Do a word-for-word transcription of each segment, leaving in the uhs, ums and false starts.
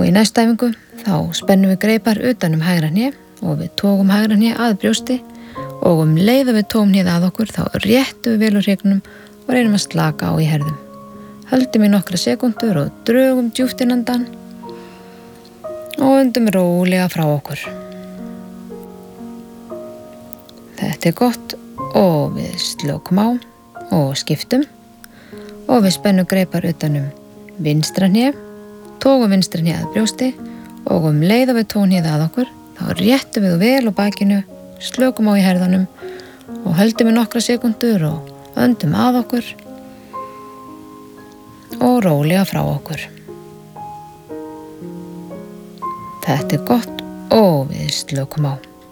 í næstu æfingu þá spennum við greipar utan um hægra hné og við tókum hægra hné að brjósti og um leið að við tókum hnéð að okkur þá réttum við vel úr hryggnum og reynum að slaka á í herðum. Höldum í nokkra sekúndur og drögum djúpt inn andann og öndum rólega frá okkur. Þetta er gott og við slökum á og skiptum og við spennum greipar utan um vinstra hné, tókum vinstra hné að brjósti og um leið að við tókum hnéð að okkur þá réttum við vel á bakinu, slökum á í herðunum og höldum í nokkra sekúndur og öndum að okkur og rólega frá okkur. Þetta er gott og við slökum á.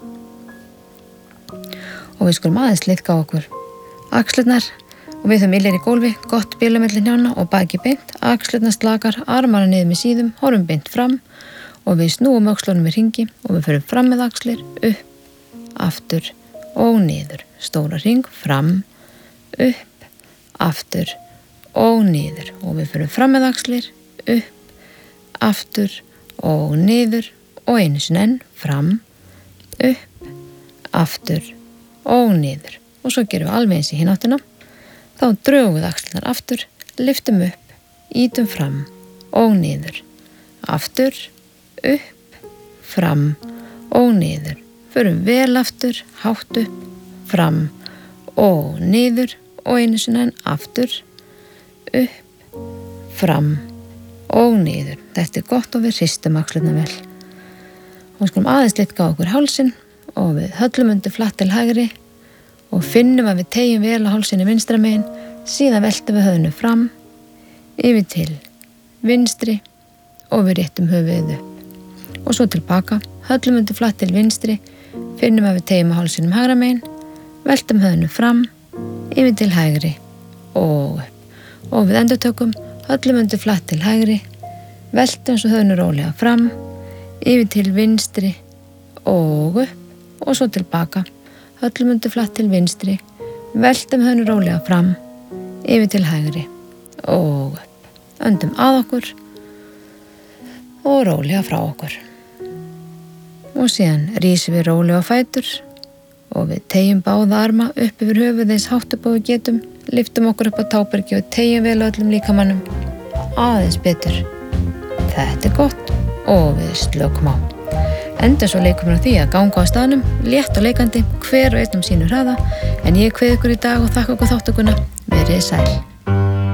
Og við skulum aðeins liðka á okkur axlirnar og við þau millir í gólfi, gott bil á milli hnjánna og baki beint, axlirnar slakar, armana niður með síðum, horfum beint fram og við snúum öxlunum í hringi og við förum fram með axlir, upp, aftur og niður. Stóra hring, fram, upp, aftur og niður og við förum fram með axlir, upp, aftur og niður og einu sinni enn, fram, upp, aftur og niður og svo gerum við alveg eins í hina áttina. Þá drögum við axlirnar aftur, lyftum upp, ýtum fram og niður, aftur, upp, fram og niður. Förum vel aftur, hátt upp, fram og niður og einu sinni enn aftur, upp, fram og niður. Þetta er gott og við hristum axlirnar vel. Og við skulum aðeins liðka á okkur hálsinn og við höllum undir flatt til hægri og finnum að við teygjum vel á hálsinni vinstra megin, síðan veltum við höfðinu fram, yfir til vinstri og við réttum höfuðið upp. Og svo tilbaka, höllum undir flatt til vinstri, finnum að við teygjum á hálsinum hægra megin, veltum höfðinu fram, yfir til hægri og upp. Og við endurtökum, höllum undir flatt til hægri, veltum svo höfðinu rólega fram, yfir til vinstri og upp og svo tilbaka, höllum undir flatt til vinstri, veltum höfðinu rólega fram, yfir til hægri og upp. Öndum að okkur og rólega frá okkur. Og síðan rísum við rólega á fætur og við teygjum báða arma upp yfir höfuð eins hátt upp á við getum, lyftum okkur upp á tábergi og teygjum vel á öllum líkamannum aðeins betur. Þetta er gott og við slökum á. Endum svo leikum við á því að ganga á staðnum, létt og leikandi, hver og einn um sínu hraða, en ég kveð ykkur í dag og þakka okkur þátttökuna. Verið sæl.